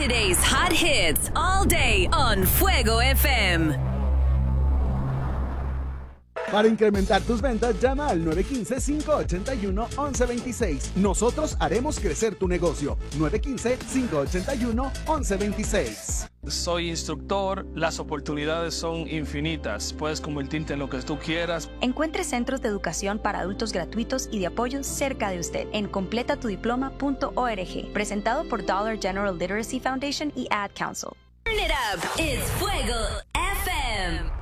Today's hot hits all day on Fuego FM. Para incrementar tus ventas, llama al 915-581-1126. Nosotros haremos crecer tu negocio. 915-581-1126. Soy instructor, las oportunidades son infinitas. Puedes convertirte en lo que tú quieras. Encuentre centros de educación para adultos gratuitos y de apoyo cerca de usted en completatudiploma.org. Presentado por Dollar General Literacy Foundation y Ad Council. Turn it up. It's Fuego FM.